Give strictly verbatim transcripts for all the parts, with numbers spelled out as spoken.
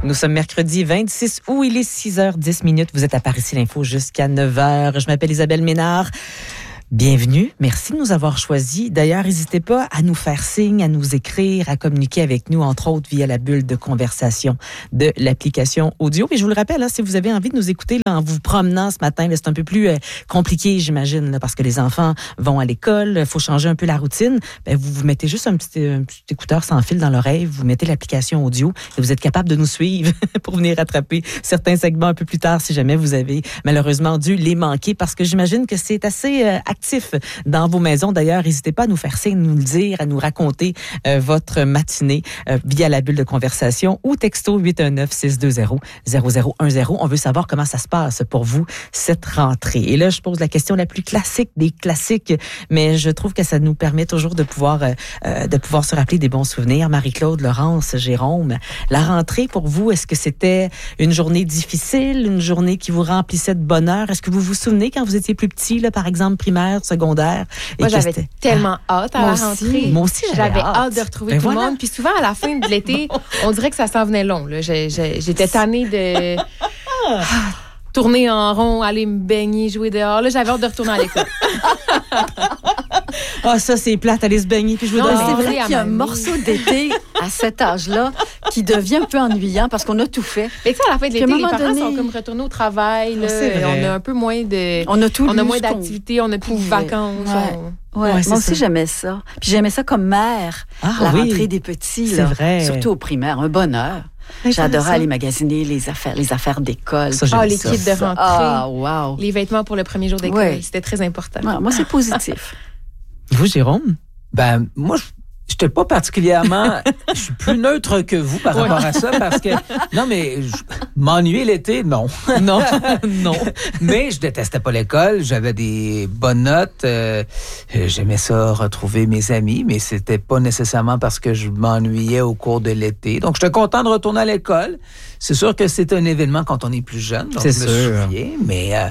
Nous sommes mercredi vingt-six août, il est six heures dix minutes. Vous êtes à Par ici l'info jusqu'à neuf heures. Je m'appelle Isabelle Ménard. Bienvenue. Merci de nous avoir choisis. D'ailleurs, n'hésitez pas à nous faire signe, à nous écrire, à communiquer avec nous, entre autres via la bulle de conversation de l'application audio. Et je vous le rappelle, hein, si vous avez envie de nous écouter là, en vous promenant ce matin, là, c'est un peu plus euh, compliqué, j'imagine, là, parce que les enfants vont à l'école, il faut changer un peu la routine. Ben, vous vous mettez juste un petit, un petit écouteur sans fil dans l'oreille, vous mettez l'application audio et vous êtes capable de nous suivre pour venir rattraper certains segments un peu plus tard si jamais vous avez malheureusement dû les manquer, parce que j'imagine que c'est assez euh, actif dans vos maisons. D'ailleurs, n'hésitez pas à nous faire signe, nous le dire, à nous raconter euh, votre matinée euh, via la bulle de conversation ou texto huit un neuf, six deux zéro, zéro zéro un zéro. On veut savoir comment ça se passe pour vous, cette rentrée. Et là, je pose la question la plus classique des classiques, mais je trouve que ça nous permet toujours de pouvoir, euh, de pouvoir se rappeler des bons souvenirs. Marie-Claude, Laurence, Jérôme, la rentrée pour vous, est-ce que c'était une journée difficile, une journée qui vous remplissait de bonheur? Est-ce que vous vous souvenez quand vous étiez plus petit, là, par exemple, primaire, secondaire? Et moi, j'avais c'était... tellement ah, hâte à la rentrée. Aussi. Moi aussi, j'avais, j'avais hâte. hâte de retrouver ben tout voilà. le monde. Puis souvent, à la fin de l'été, on dirait que ça s'en venait long. Là. J'ai, j'ai, j'étais tannée de tourner en rond, aller me baigner, jouer dehors. Là, j'avais hâte de retourner à l'école. Ah, oh, ça, c'est plate, aller se baigner puis jouer non, dehors. C'est vrai qu'il y a un morceau d'été à cet âge-là qui devient un peu ennuyant parce qu'on a tout fait. Mais tu sais, à la fin de l'été, les parents donné... sont comme retournés au travail. Là, on a un peu moins de... On a tout On a moins d'activités, on a plus de vacances. Ouais. On... Ouais, ouais, moi aussi, ça. j'aimais ça. Puis j'aimais ça comme mère, ah, la oui. rentrée des petits. C'est là, vrai. surtout au primaire, un bonheur. J'adorais aller magasiner les affaires, les affaires d'école. Ça, ah, les ça. kits de rentrée. Ah, wow. Les vêtements pour le premier jour d'école. Ouais. C'était très important. Ouais, moi, c'est positif. Vous, Jérôme? Ben, moi, je n'étais pas particulièrement... Je suis plus neutre que vous par rapport à ça parce que... Non, mais je, m'ennuyer l'été, non. Non, non. Mais je détestais pas l'école. J'avais des bonnes notes. Euh, j'aimais ça, retrouver mes amis, mais c'était pas nécessairement parce que je m'ennuyais au cours de l'été. Donc, j'étais content de retourner à l'école. C'est sûr que c'est un événement quand on est plus jeune. Donc c'est je me sûr. souviens, mais... Euh,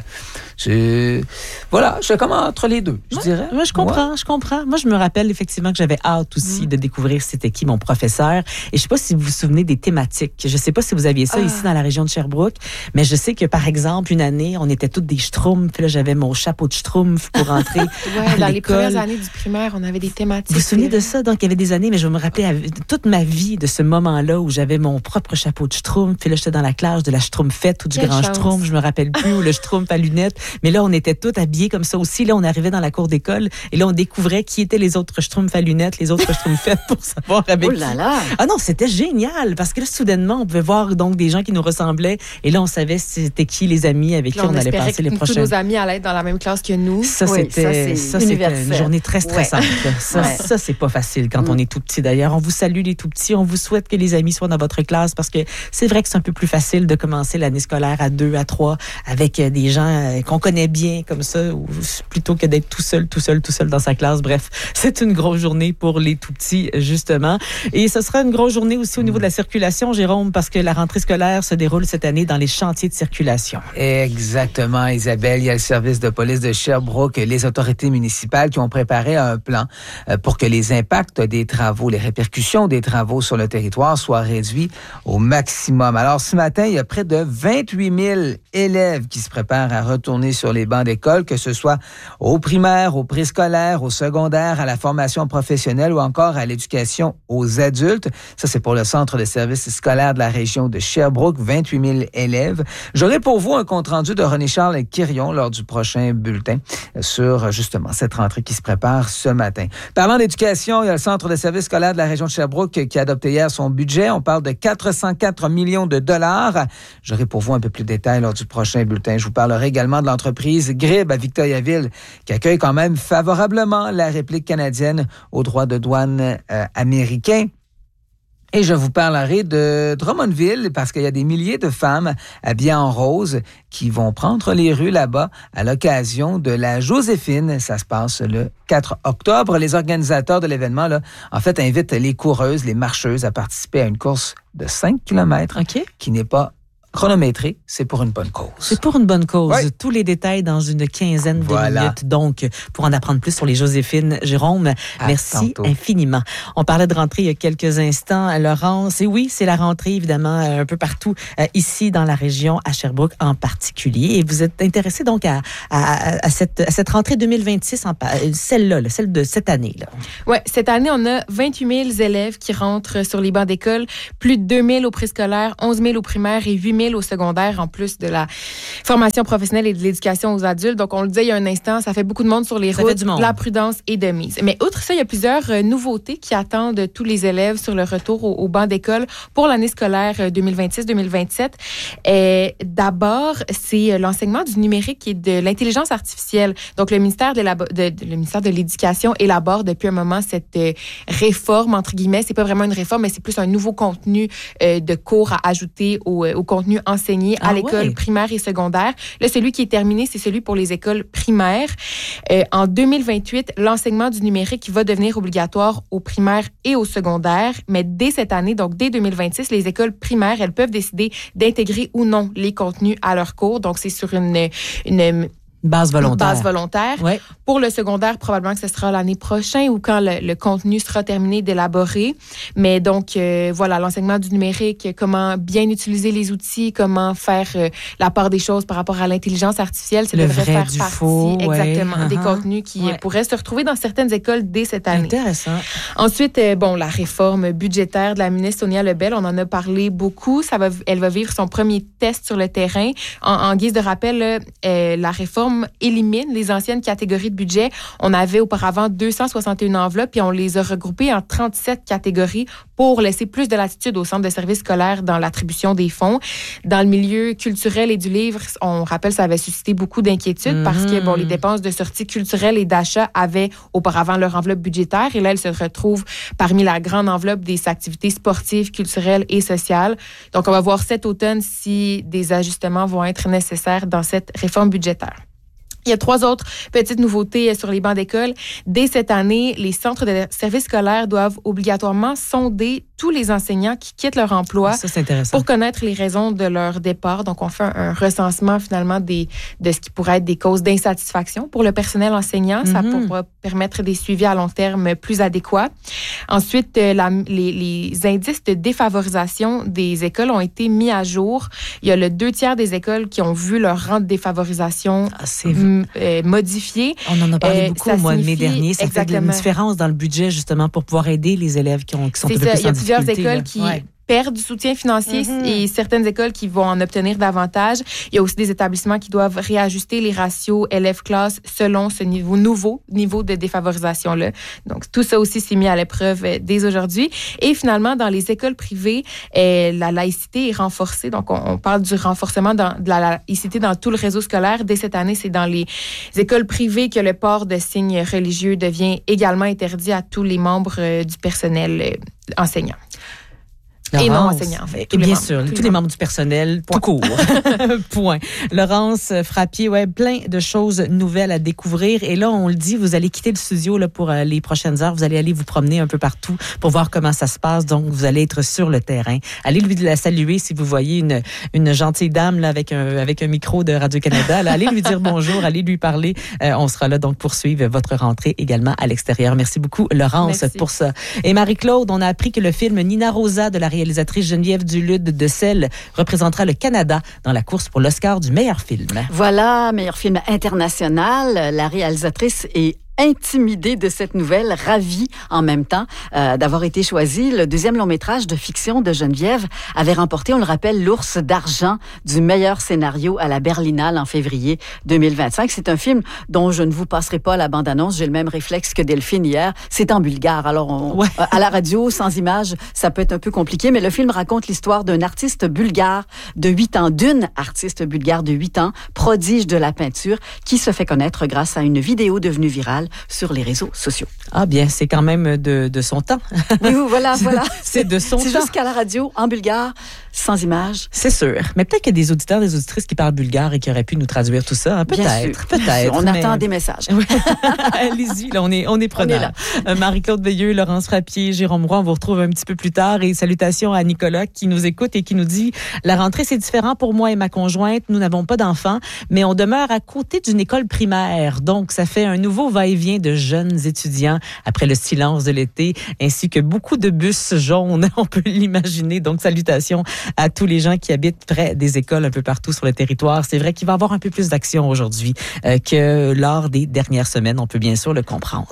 je... Voilà, j'étais comme entre les deux, je ouais, dirais. Moi, je comprends, ouais. je comprends. Moi, je me rappelle effectivement que j'avais hâte aussi mmh. de découvrir c'était qui mon professeur. Et je sais pas si vous vous souvenez des thématiques. Je sais pas si vous aviez ça ah. ici dans la région de Sherbrooke, mais je sais que, par exemple, une année, on était toutes des schtroumpfs. Puis là, j'avais mon chapeau de schtroumpf pour rentrer ouais, à dans l'école. Les premières années du primaire, on avait des thématiques. Vous vous souvenez de ça? Donc, il y avait des années, mais je me rappelais toute ma vie de ce moment-là où j'avais mon propre chapeau de schtroumpf. Puis là, j'étais dans la classe de la schtroumpfette ou du Quelle grand chance. schtroumpf. Je me rappelle plus, ou le schtroumpf à lunettes. Mais là, on était tous habillés comme ça aussi. Là, on arrivait dans la cour d'école et là, on découvrait qui étaient les autres schtroumpfs à lunettes, les autres schtroumpfettes pour savoir avec oh là là. qui. Ah non, c'était génial parce que là, soudainement, on pouvait voir donc des gens qui nous ressemblaient et là, on savait c'était qui les amis avec qui on, on allait passer les prochains. Tous nos amis allaient être dans la même classe que nous. Ça, oui, c'était, ça, c'est ça, c'était une journée très stressante. Ouais. Ça, ouais. ça, c'est pas facile quand mm. on est tout petit. D'ailleurs, on vous salue les tout petits. On vous souhaite que les amis soient dans votre classe parce que c'est vrai que c'est un peu plus facile de commencer l'année scolaire à deux, à trois avec des gens qu'on connaît bien comme ça, ou plutôt que d'être tout seul, tout seul, tout seul dans sa classe. Bref, c'est une grosse journée pour les tout petits, justement. Et ce sera une grosse journée aussi au niveau de la circulation, Jérôme, parce que la rentrée scolaire se déroule cette année dans les chantiers de circulation. Exactement, Isabelle. Il y a le service de police de Sherbrooke, les autorités municipales qui ont préparé un plan pour que les impacts des travaux, les répercussions des travaux sur le territoire soient réduits au maximum. Alors, ce matin, il y a près de vingt-huit mille élèves qui se préparent à retourner sur les bancs d'école, que ce soit au primaire, au préscolaire, au secondaire, à la formation professionnelle ou encore à l'éducation aux adultes. Ça, c'est pour le centre de services scolaires de la région de Sherbrooke, vingt-huit mille élèves. J'aurai pour vous un compte-rendu de René-Charles Quirion lors du prochain bulletin sur, justement, cette rentrée qui se prépare ce matin. Parlant d'éducation, il y a le centre de services scolaires de la région de Sherbrooke qui a adopté hier son budget. On parle de quatre cent quatre millions de dollars. J'aurai pour vous un peu plus de détails lors du prochain bulletin. Je vous parlerai également de l'entreprise Grib à Victoriaville qui accueille quand même favorablement la réplique canadienne aux droits de douane euh, américains. Et je vous parlerai de Drummondville parce qu'il y a des milliers de femmes habillées en rose qui vont prendre les rues là-bas à l'occasion de la Joséphine. Ça se passe le quatre octobre. Les organisateurs de l'événement, là, en fait, invitent les coureuses, les marcheuses à participer à une course de cinq kilomètres okay. qui n'est pas chronométré, c'est pour une bonne cause. C'est pour une bonne cause. Ouais. Tous les détails dans une quinzaine Voilà. de minutes. Donc, pour en apprendre plus sur les Joséphine Jérôme, À merci tantôt. infiniment. On parlait de rentrée il y a quelques instants, Laurence. Et oui, c'est la rentrée, évidemment, un peu partout euh, ici dans la région, à Sherbrooke en particulier. Et vous êtes intéressé donc à, à, à, cette, à cette rentrée deux mille vingt-six, en, celle-là, là, celle de cette année. Là. Oui, cette année, on a vingt-huit mille élèves qui rentrent sur les bancs d'école, plus de deux mille au préscolaire, onze mille au primaire et huit mille au secondaire, en plus de la formation professionnelle et de l'éducation aux adultes. Donc, on le disait il y a un instant, ça fait beaucoup de monde sur les Ça routes, fait du monde. de la prudence et de mise. Mais outre ça, il y a plusieurs euh, nouveautés qui attendent tous les élèves sur le retour au, au banc d'école pour l'année scolaire deux mille vingt-six deux mille vingt-sept. Et d'abord, c'est l'enseignement du numérique et de l'intelligence artificielle. Donc, le ministère de, la, de, de, le ministère de l'Éducation élabore depuis un moment cette euh, réforme, entre guillemets. C'est pas vraiment une réforme, mais c'est plus un nouveau contenu euh, de cours à ajouter au, au contenu enseigné à Ah l'école ouais. primaire et secondaire. Là, celui qui est terminé, c'est celui pour les écoles primaires. Euh, en deux mille vingt-huit, l'enseignement du numérique va devenir obligatoire aux primaires et aux secondaires. Mais dès cette année, donc dès deux mille vingt-six, les écoles primaires, elles peuvent décider d'intégrer ou non les contenus à leur cours. Donc, c'est sur une, une Base volontaire. base volontaire. Ouais. Pour le secondaire, probablement que ce sera l'année prochaine ou quand le, le contenu sera terminé d'élaborer. Mais donc, euh, voilà, l'enseignement du numérique, comment bien utiliser les outils, comment faire euh, la part des choses par rapport à l'intelligence artificielle, ça Le devrait vrai faire du partie faux, exactement ouais. des Uh-huh. contenus qui Ouais. euh, pourraient se retrouver dans certaines écoles dès cette année. Intéressant. Ensuite, euh, bon, la réforme budgétaire de la ministre Sonia Lebel, on en a parlé beaucoup. Ça va, elle va vivre son premier test sur le terrain. En, en guise de rappel, là, euh, la réforme élimine les anciennes catégories de budget. On avait auparavant deux cent soixante et un enveloppes et on les a regroupées en trente-sept catégories pour laisser plus de latitude au centre de services scolaires dans l'attribution des fonds. Dans le milieu culturel et du livre, on rappelle, ça avait suscité beaucoup d'inquiétudes mm-hmm. parce que bon, les dépenses de sortie culturelle et d'achat avaient auparavant leur enveloppe budgétaire et là, elles se retrouvent parmi la grande enveloppe des activités sportives, culturelles et sociales. Donc, on va voir cet automne si des ajustements vont être nécessaires dans cette réforme budgétaire. Il y a trois autres petites nouveautés sur les bancs d'école. Dès cette année, les centres de services scolaires doivent obligatoirement sonder tous les enseignants qui quittent leur emploi Ça, c'est intéressant. pour connaître les raisons de leur départ. Donc, on fait un, un recensement finalement des, de ce qui pourrait être des causes d'insatisfaction pour le personnel enseignant. Mm-hmm. Ça pourra permettre des suivis à long terme plus adéquats. Ensuite, la, les, les indices de défavorisation des écoles ont été mis à jour. Il y a le deux tiers des écoles qui ont vu leur rang de défavorisation ah, c'est Euh, modifié. On en a parlé euh, beaucoup au mois de mai dernier. Ça exactement. fait une différence dans le budget, justement, pour pouvoir aider les élèves qui, ont, qui sont un peu ça. plus Il y a en plusieurs difficulté, écoles là. qui ouais. perdent du soutien financier mm-hmm. et certaines écoles qui vont en obtenir davantage. Il y a aussi des établissements qui doivent réajuster les ratios élèves-classes selon ce niveau, nouveau niveau de défavorisation-là. Donc, tout ça aussi s'est mis à l'épreuve dès aujourd'hui. Et finalement, dans les écoles privées, eh, la laïcité est renforcée. Donc, on, on parle du renforcement dans, de la laïcité dans tout le réseau scolaire. Dès cette année, c'est dans les écoles privées que le port de signes religieux devient également interdit à tous les membres euh, du personnel euh, enseignant. Laurence, et non enseignants, en fait. Et bien membres, sûr, tous, tous les, les membres du personnel, Point. tout court. Point. Laurence Frappier, ouais, plein de choses nouvelles à découvrir. Et là, on le dit, vous allez quitter le studio là, pour euh, les prochaines heures. Vous allez aller vous promener un peu partout pour voir comment ça se passe. Donc, vous allez être sur le terrain. Allez lui la saluer si vous voyez une, une gentille dame là, avec, un, avec un micro de Radio-Canada. Là, allez lui dire bonjour, allez lui parler. Euh, on sera là donc pour suivre votre rentrée également à l'extérieur. Merci beaucoup, Laurence, Merci. pour ça. Et Marie-Claude, on a appris que le film Nina Rosa de la réalisatrice Geneviève Dulude de Selle représentera le Canada dans la course pour l'Oscar du meilleur film. Voilà, meilleur film international. La réalisatrice est intimidée de cette nouvelle, ravie en même temps euh, d'avoir été choisie. Le deuxième long métrage de fiction de Geneviève avait remporté, on le rappelle, l'Ours d'argent du meilleur scénario à la Berlinale en février deux mille vingt-cinq. C'est un film dont je ne vous passerai pas la bande-annonce. J'ai le même réflexe que Delphine hier. C'est en bulgare. Alors, on, ouais. euh, à la radio, sans image, ça peut être un peu compliqué, mais le film raconte l'histoire d'un artiste bulgare de huit ans, d'une artiste bulgare de huit ans, prodige de la peinture, qui se fait connaître grâce à une vidéo devenue virale nationale sur les réseaux sociaux. Ah bien, c'est quand même de, de son temps. Oui, voilà, voilà. C'est de son C'est temps. jusqu'à la radio, en bulgare, sans images. C'est sûr. Mais peut-être qu'il y a des auditeurs, des auditrices qui parlent bulgare et qui auraient pu nous traduire tout ça. Hein? Bien Peut-être, sûr. peut-être. On mais... attend des messages. Oui. Allez-y, là, on est, on est preneurs. Euh, Marie-Claude Veilleux, Laurence Frappier, Jérôme Roy, on vous retrouve un petit peu plus tard. Et salutations à Nicolas qui nous écoute et qui nous dit « La rentrée, c'est différent pour moi et ma conjointe. Nous n'avons pas d'enfants, mais on demeure à côté d'une école primaire. Donc, ça fait un nouveau va-et-vient de jeunes étudiants après le silence de l'été, ainsi que beaucoup de bus jaunes, on peut l'imaginer. Donc, salutations à tous les gens qui habitent près des écoles un peu partout sur le territoire. C'est vrai qu'il va y avoir un peu plus d'action aujourd'hui euh, que lors des dernières semaines. On peut bien sûr le comprendre.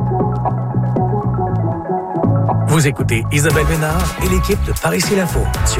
Vous écoutez Isabelle Ménard et l'équipe de Par ici l'info.